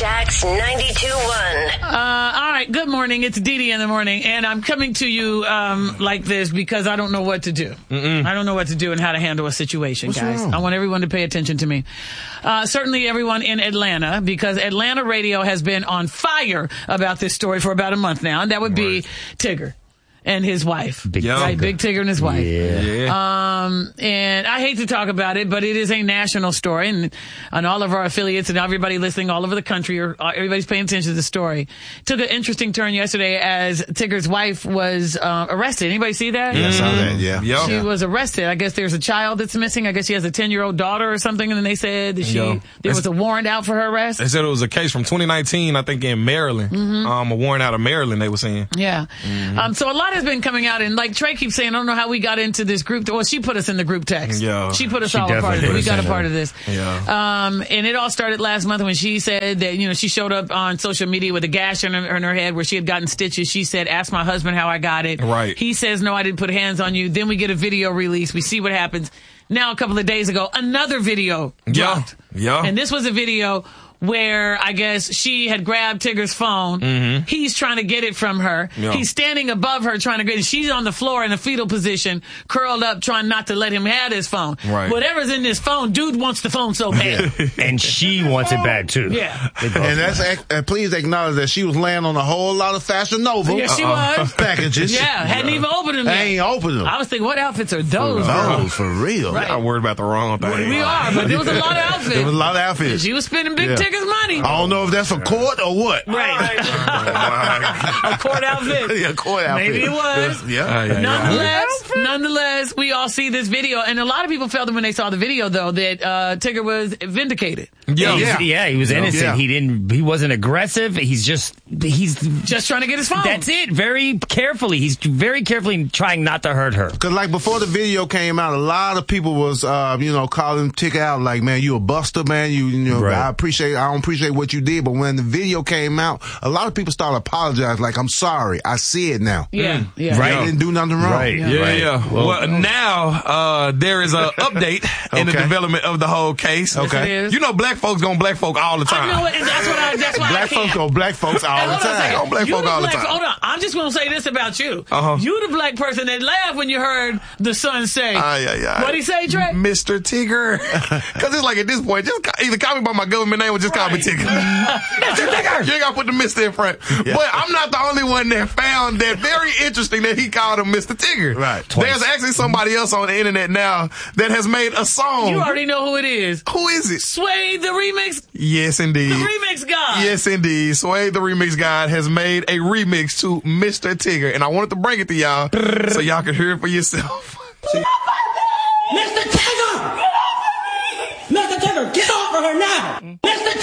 Jax 92.1. All right, good morning. It's Dee Dee in the morning, and I'm coming to you like this because I don't know what to do. I don't know what to do and how to handle a situation, guys. I want everyone to pay attention to me. Certainly everyone in Atlanta, because Atlanta radio has been on fire about this story for about a month now, and that would be Tigger and his wife. Big Tigger and his wife. And I hate to talk about it, but it is a national story, and all of our affiliates and everybody listening all over the country, or everybody's paying attention to the story. Took an interesting turn yesterday as Tigger's wife was arrested. Anybody see that? Yeah, I saw that, yeah. She was arrested. I guess there's a child that's missing. I guess she has a 10-year-old daughter or something, and then they said that there was a warrant out for her arrest. They said it was a case from 2019, I think, in Maryland. A warrant out of Maryland, they were saying. Yeah. So a lot has been coming out, and like Trey keeps saying, I don't know how we got into this group. Well, she put us in the group text. Yeah. She put us all a part of it. We got a part of this. Yeah. And it all started last month when she said that, she showed up on social media with a gash in her head where she had gotten stitches. She said, ask my husband how I got it. Right. He says, no, I didn't put hands on you. Then we get a video release. We see what happens. Now, a couple of days ago, another video dropped. Yeah. And this was a video where I guess she had grabbed Tigger's phone. He's trying to get it from her. Yeah. He's standing above her trying to get it. She's on the floor in a fetal position, curled up, trying not to let him have his phone. Right. Whatever's in this phone, dude wants the phone so bad. And she wants it bad, too. Yeah. And please acknowledge that she was laying on a whole lot of Fashion Nova Yeah, she was. packages. Yeah, hadn't even opened them yet. I ain't opened them. I was thinking, what outfits are those? For real. Right. I'm worried about the wrong thing. We are, but there was a lot of outfits. There was a lot of outfits. She was spending big Tigger's money. I don't know if that's for court or what. Right. A court outfit. Yeah, court outfit. Maybe it was. Nonetheless, we all see this video, and a lot of people felt that when they saw the video, though, that Tigger was vindicated. Yeah, he was innocent. Yeah. He wasn't aggressive. He's just trying to get his phone. That's it. Very carefully. He's very carefully trying not to hurt her. Because, like, before the video came out, a lot of people was, calling Tigger out, like, man, you a buster, man. Right. I don't appreciate what you did. But when the video came out, a lot of people started apologizing, like, I'm sorry. I see it now. Yeah. Right. I didn't do nothing wrong. Right. Yeah. Well, now there is an update in the development of the whole case. Okay. Black folks gonna black folk all the time. I know it, and that's why Black I can't. folks go black folks all the time. Don't black folk all the time. Hold on. I'm just going to say this about you. You the black person that laughed when you heard the son say, what'd he say, Trey? Mr. Tigger. Because it's like at this point, just either call me by my government name or just call me Tigger. Mr. Tigger. You ain't got to put the Mr. in front. Yeah. But I'm not the only one that found that very interesting that he called him Mr. Tigger. Right. There's actually somebody else on the internet now that has made a song. You already know who it is. Who is it? Sway the remix. Yes, indeed. The remix god. Yes, indeed. Sway the remix god has made a remix to Mr. Tigger, and I wanted to bring it to y'all so y'all can hear it for yourself. Mr. Tigger! Mr. Tigger, get off of her now! Mr.